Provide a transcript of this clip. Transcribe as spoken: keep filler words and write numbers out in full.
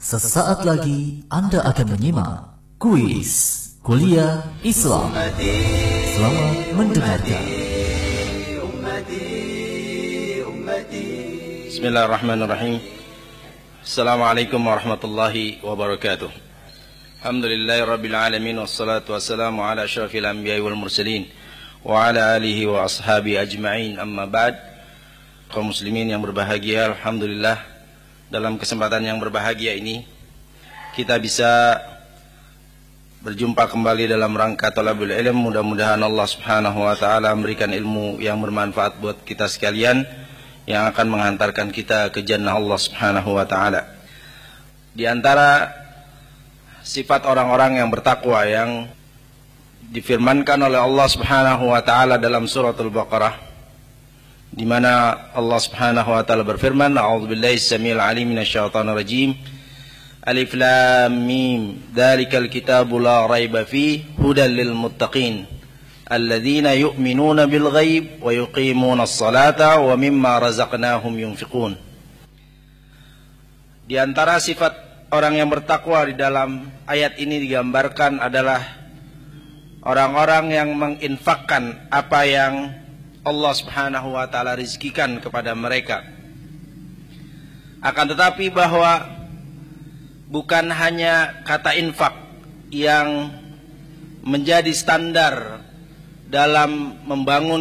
Sesaat lagi Anda akan menyimak kuis Kuliah Islam. Selamat mendengarkan. Bismillahirrahmanirrahim. Assalamualaikum warahmatullahi wabarakatuh. Alhamdulillahirabbil alamin wassalatu wassalamu ala asyrafil anbiya'i wal mursalin wa ala alihi wa ashabi ajma'in, amma ba'd. Kaum muslimin yang berbahagia, alhamdulillah dalam kesempatan yang berbahagia ini kita bisa berjumpa kembali dalam rangka thalabul ilm. Mudah-mudahan Allah Subhanahu wa taala memberikan ilmu yang bermanfaat buat kita sekalian, yang akan menghantarkan kita ke jannah Allah Subhanahu wa taala. Di antara sifat orang-orang yang bertakwa yang difirmankan oleh Allah Subhanahu wa taala dalam suratul Baqarah, di mana Allah Subhanahu wa taala berfirman, a'udzubillahi samiil alim minasyaitonir rajim, alif lam mim, dzalikal kitabu la raiba fihi hudal lil muttaqin alladzina yu'minuna bil ghaib wa yuqimuna as-salata wa mimma razaqnahum yunfiqun. Di antara sifat orang yang bertakwa di dalam ayat ini digambarkan adalah orang-orang yang menginfakkan apa yang Allah Subhanahu wa taala rizkikan kepada mereka. Akan tetapi bahwa bukan hanya kata infak yang menjadi standar dalam membangun